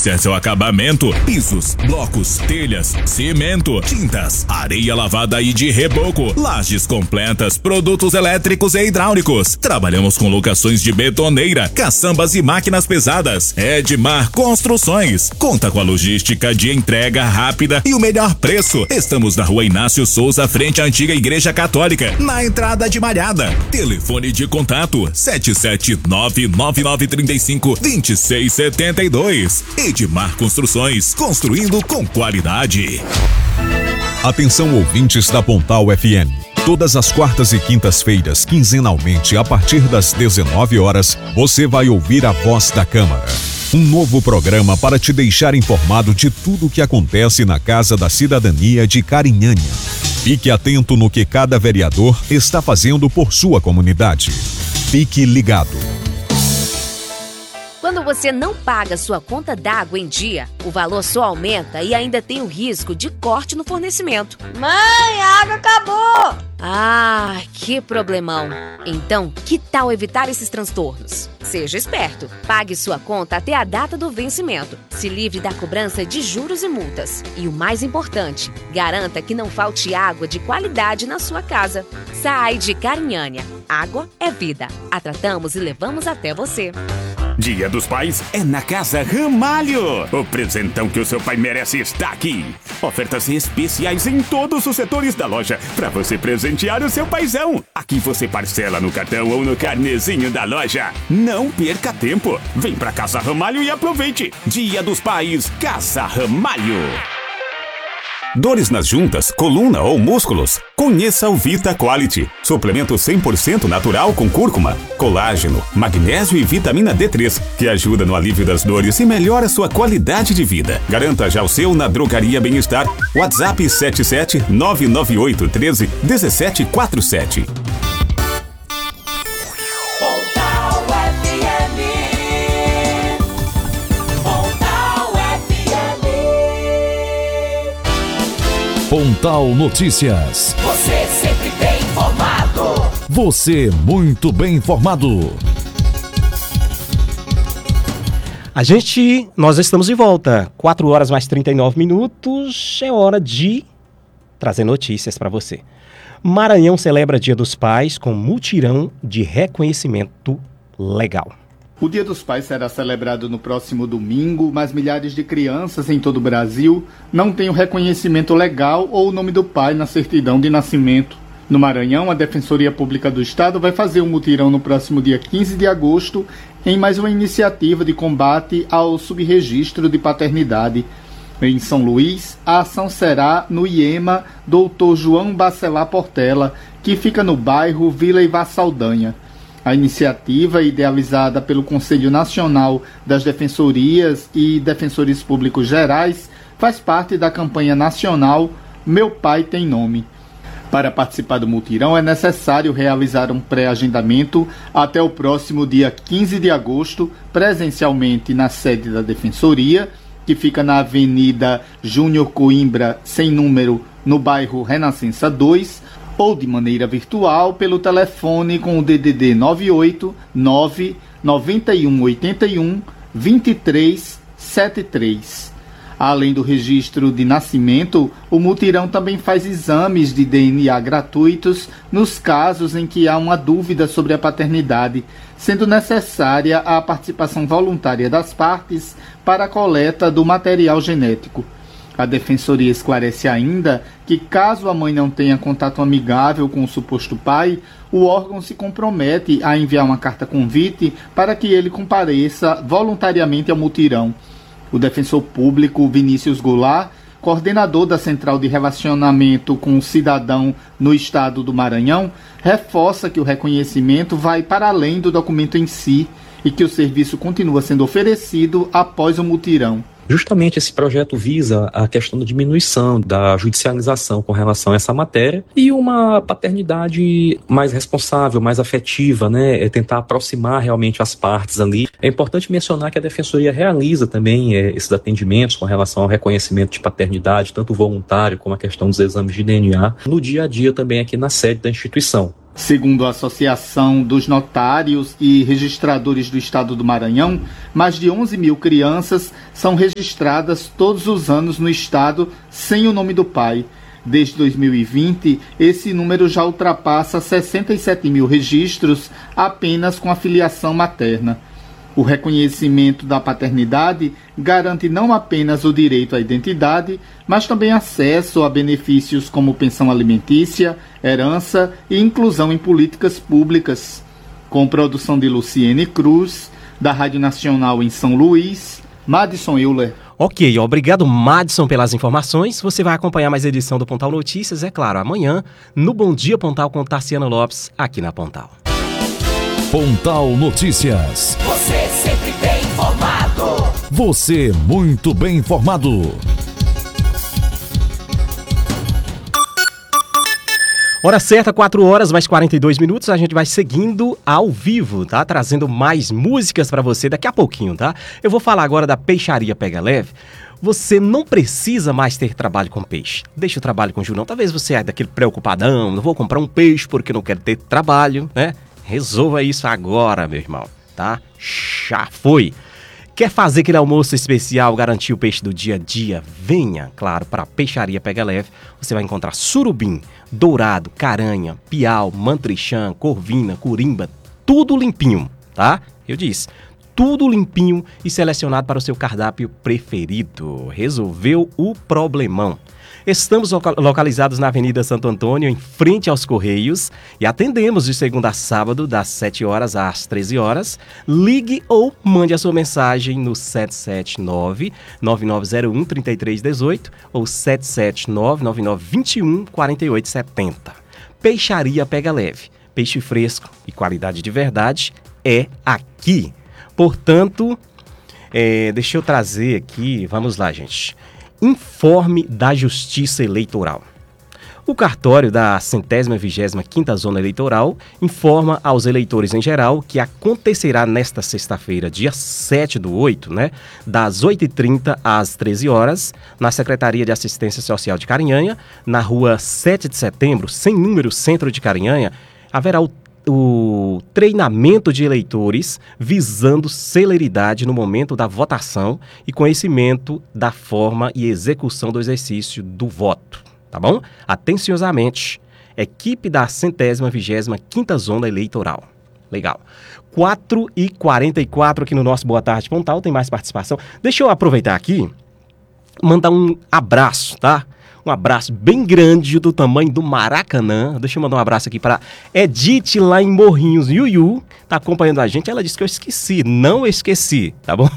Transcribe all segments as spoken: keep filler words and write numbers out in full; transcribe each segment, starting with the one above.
Alicerce ou acabamento, pisos, blocos, telhas, cimento, tintas, areia lavada e de reboco, lajes completas, produtos elétricos e hidráulicos. Trabalhamos com locações de betoneira, caçambas e máquinas pesadas. Edmar Construções. Conta com a logística de entrega rápida e o melhor preço. Estamos na Rua Inácio Souza, frente à antiga Igreja Católica, na entrada de Malhada. Telefone de contato sete sete nove nove nove três cinco dois seis sete dois. Edmar Construções, construindo com qualidade. Atenção, ouvintes da Pontal F M. Todas as quartas e quintas-feiras, quinzenalmente, a partir das dezenove horas, você vai ouvir a Voz da Câmara. Um novo programa para te deixar informado de tudo o que acontece na Casa da Cidadania de Carinhanha. Fique atento no que cada vereador está fazendo por sua comunidade. Fique ligado. Quando você não paga sua conta d'água em dia, o valor só aumenta e ainda tem o risco de corte no fornecimento. Mãe, a água acabou! Ah, que problemão! Então, que tal evitar esses transtornos? Seja esperto. Pague sua conta até a data do vencimento. Se livre da cobrança de juros e multas. E o mais importante, garanta que não falte água de qualidade na sua casa. Sai de Carinhanha. Água é vida. A tratamos e levamos até você. Dia dos Pais é na Casa Ramalho. O presentão que o seu pai merece está aqui. Ofertas especiais em todos os setores da loja para você presentear o seu paizão. Aqui você parcela no cartão ou no carnezinho da loja. Não perca tempo. Vem pra Casa Ramalho e aproveite. Dia dos Pais, Casa Ramalho. Dores nas juntas, coluna ou músculos? Conheça o Vita Quality. Suplemento cem por cento natural com cúrcuma, colágeno, magnésio e vitamina D três, que ajuda no alívio das dores e melhora sua qualidade de vida. Garanta já o seu na Drogaria Bem-Estar. WhatsApp sete sete nove nove oito um três um sete quatro sete. Pontal Notícias. Você sempre bem informado. Você muito bem informado. A gente, nós estamos de volta. quatro horas mais trinta e nove minutos. É hora de trazer notícias para você. Maranhão celebra Dia dos Pais com mutirão de reconhecimento legal. O Dia dos Pais será celebrado no próximo domingo, mas milhares de crianças em todo o Brasil não têm o reconhecimento legal ou o nome do pai na certidão de nascimento. No Maranhão, a Defensoria Pública do Estado vai fazer um mutirão no próximo dia quinze de agosto em mais uma iniciativa de combate ao subregistro de paternidade. Em São Luís, a ação será no IEMA doutor João Bacelar Portela, que fica no bairro Vila Ivar Saldanha. A iniciativa, idealizada pelo Conselho Nacional das Defensorias e Defensores Públicos Gerais, faz parte da campanha nacional Meu Pai Tem Nome. Para participar do mutirão é necessário realizar um pré-agendamento até o próximo dia quinze de agosto, presencialmente na sede da Defensoria, que fica na Avenida Júnior Coimbra, sem número, no bairro Renascença dois, ou de maneira virtual pelo telefone com o D D D nove oito nove nove um oito um dois três sete três. Além do registro de nascimento, o mutirão também faz exames de D N A gratuitos nos casos em que há uma dúvida sobre a paternidade, sendo necessária a participação voluntária das partes para a coleta do material genético. A Defensoria esclarece ainda que, caso a mãe não tenha contato amigável com o suposto pai, o órgão se compromete a enviar uma carta-convite para que ele compareça voluntariamente ao mutirão. O defensor público Vinícius Goulart, coordenador da Central de Relacionamento com o Cidadão no Estado do Maranhão, reforça que o reconhecimento vai para além do documento em si e que o serviço continua sendo oferecido após o mutirão. Justamente esse projeto visa a questão da diminuição da judicialização com relação a essa matéria e uma paternidade mais responsável, mais afetiva, né? É tentar aproximar realmente as partes ali. É importante mencionar que a Defensoria realiza também é, esses atendimentos com relação ao reconhecimento de paternidade, tanto voluntário como a questão dos exames de D N A, no dia a dia também aqui na sede da instituição. Segundo a Associação dos Notários e Registradores do Estado do Maranhão, mais de onze mil crianças são registradas todos os anos no estado sem o nome do pai. Desde dois mil e vinte, esse número já ultrapassa sessenta e sete mil registros apenas com a filiação materna. O reconhecimento da paternidade garante não apenas o direito à identidade, mas também acesso a benefícios como pensão alimentícia, herança e inclusão em políticas públicas. Com produção de Luciene Cruz, da Rádio Nacional em São Luís, Madison Euler. Ok, obrigado Madison pelas informações. Você vai acompanhar mais edição do Pontal Notícias, é claro, amanhã, no Bom Dia Pontal com Tarciano Lopes, aqui na Pontal. Pontal Notícias. Você sempre bem informado. Você muito bem informado. Hora certa, quatro horas mais quarenta e dois minutos, a gente vai seguindo ao vivo, tá? Trazendo mais músicas pra você daqui a pouquinho, tá? Eu vou falar agora da Peixaria Pega Leve. Você não precisa mais ter trabalho com peixe. Deixa o trabalho com o Junão. Talvez você é daquele preocupadão, não vou comprar um peixe porque não quero ter trabalho, né? Resolva isso agora, meu irmão, tá? Já foi. Quer fazer aquele almoço especial, garantir o peixe do dia a dia? Venha, claro, para a Peixaria Pega Leve. Você vai encontrar surubim, dourado, caranha, piau, mantrichã, corvina, curimba, tudo limpinho, tá? Eu disse, tudo limpinho e selecionado para o seu cardápio preferido. Resolveu o problemão. Estamos localizados na Avenida Santo Antônio, em frente aos Correios, e atendemos de segunda a sábado, das sete horas às treze horas. Ligue ou mande a sua mensagem no sete sete nove, nove nove zero um, três três um oito ou sete sete nove, nove nove dois um, quatro oito sete zero. Peixaria Pega Leve. Peixe fresco e qualidade de verdade é aqui. Portanto, é, deixa eu trazer aqui, vamos lá, gente. Informe da Justiça Eleitoral. O cartório da centésima vigésima quinta Zona Eleitoral informa aos eleitores em geral que acontecerá nesta sexta-feira, dia sete do oito, né, das oito e trinta às treze horas, na Secretaria de Assistência Social de Carinhanha, na rua sete de setembro, sem número, centro de Carinhanha, haverá o o treinamento de eleitores visando celeridade no momento da votação e conhecimento da forma e execução do exercício do voto, tá bom? Atenciosamente, equipe da centésima vigésima quinta Zona Eleitoral. Legal. quatro e quarenta e quatro aqui no nosso Boa Tarde Pontal, tem mais participação. Deixa eu aproveitar aqui, mandar um abraço, tá? Um abraço bem grande do tamanho do Maracanã. Deixa eu mandar um abraço aqui para Edith lá em Morrinhos. Yuyu tá acompanhando a gente. Ela disse que eu esqueci. Não esqueci, tá bom?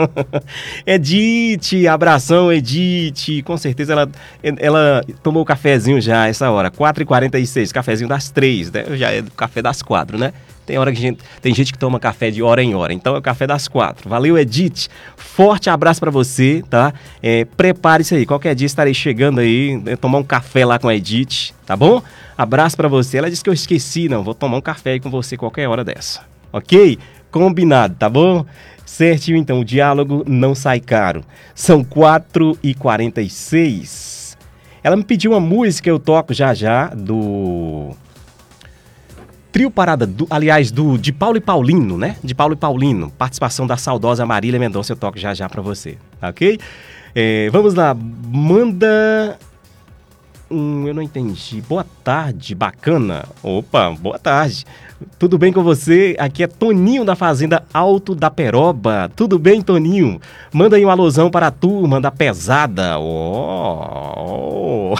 Edith, abração, Edith. Com certeza ela, ela tomou o cafezinho já essa hora. quatro e quarenta e seis, cafezinho das três, né? Já é do café das quatro, né? Tem, hora que gente, tem gente que toma café de hora em hora, então é o café das quatro. Valeu, Edith. Forte abraço pra você, tá? É, prepare-se aí, qualquer dia estarei chegando aí, né, tomar um café lá com a Edith, tá bom? Abraço pra você. Ela disse que eu esqueci, não, vou tomar um café aí com você qualquer hora dessa, ok? Combinado, tá bom? Certinho, então, o diálogo não sai caro. São quatro e quarenta e seis. Ela me pediu uma música, eu toco já já, do... Trio Parada, do, aliás, do, de Paulo e Paulino, né? De Paulo e Paulino. Participação da saudosa Marília Mendonça, eu toco já já pra você, ok? É, vamos lá, manda... Hum, eu não entendi. Boa tarde, bacana. Opa, boa tarde. Tudo bem com você? Aqui é Toninho da Fazenda Alto da Peroba. Tudo bem, Toninho? Manda aí um alusão para a turma da pesada. Oh!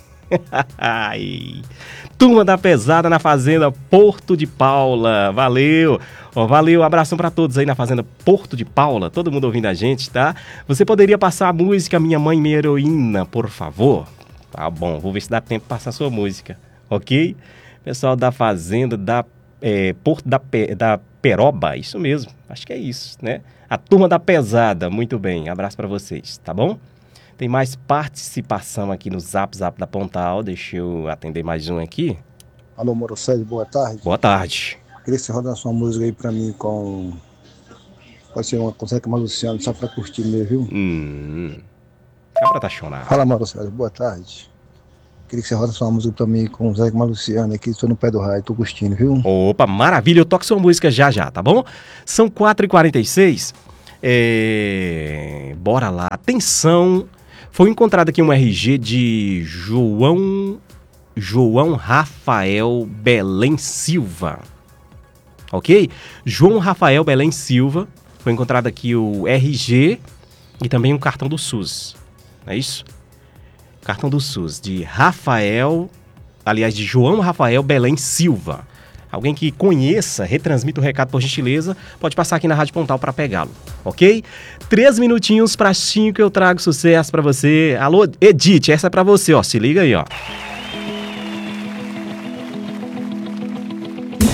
Ai... Turma da Pesada na Fazenda Porto de Paula, valeu, oh, valeu, abração pra todos aí na Fazenda Porto de Paula, todo mundo ouvindo a gente, tá? Você poderia passar a música Minha Mãe Minha Heroína, por favor? Tá bom, vou ver se dá tempo de passar a sua música, ok? Pessoal da Fazenda da é, Porto da, Pe, da Peroba, isso mesmo, acho que é isso, né? A Turma da Pesada, muito bem, abraço pra vocês, tá bom? Tem mais participação aqui no Zap Zap da Pontal. Deixa eu atender mais um aqui. Alô, Morocélio, boa tarde. Boa tarde. Queria que você rodasse uma música aí pra mim com... Pode ser uma Consegue com a Luciano, só pra curtir mesmo, viu? Hum... Cabra tá chonado. Fala, Morocélio, boa tarde. Queria que você rodasse uma música pra mim com o Zé Maluciano aqui, estou no pé do raio, tô curtindo, viu? Opa, maravilha, eu toco sua música já já, tá bom? São quatro e quarenta e seis, é... bora lá, atenção, foi encontrado aqui um R G de João, João Rafael Belém Silva, ok? João Rafael Belém Silva, foi encontrado aqui o R G e também um cartão do SUS, não é isso? Cartão do SUS, de Rafael, aliás, de João Rafael Belém Silva. Alguém que conheça, retransmita o recado por gentileza, pode passar aqui na Rádio Pontal para pegá-lo, ok? Três minutinhos para cinco eu trago sucesso para você. Alô, Edith, essa é para você, ó, se liga aí, ó.